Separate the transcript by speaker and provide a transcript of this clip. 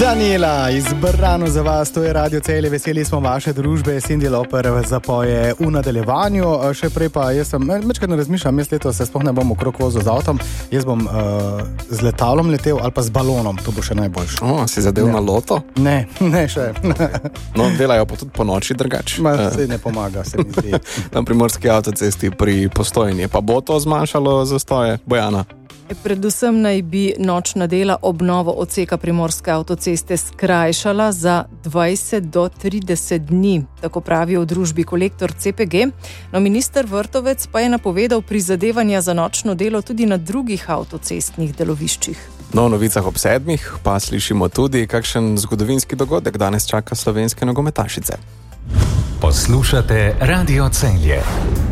Speaker 1: Daniela, izbrano za vas, to je Radio Celje, veseli smo vaše družbe, Cindy Lauper zapoje v nadaljevanju, še prej pa jaz sem, večkrat ne razmišljam, jaz letos se sploh ne bom okrog vozil z avtom, jaz bom z letalom letel ali pa z balonom, to bo še najboljše.
Speaker 2: Si zadev na loto?
Speaker 1: Ne še.
Speaker 2: No, delajo pa tudi po noči drugače.
Speaker 1: Se ne pomaga, se mi zdi.
Speaker 2: Na Primorski avtocesti pri Postojni, pa bo to zmanjšalo zastoje, Bojana?
Speaker 3: Predvsem naj bi nočna dela obnovo odseka Primorske avtoceste skrajšala za 20 do 30 dni, tako pravijo v družbi Kolektor CPG. No, minister Vrtovec pa je napovedal prizadevanja za nočno delo tudi na drugih avtocestnih deloviščih.
Speaker 2: No, v novicah ob 7 pa slišimo tudi, kakšen zgodovinski dogodek danes čaka slovenske nogometašice.
Speaker 4: Poslušate Radio Celje.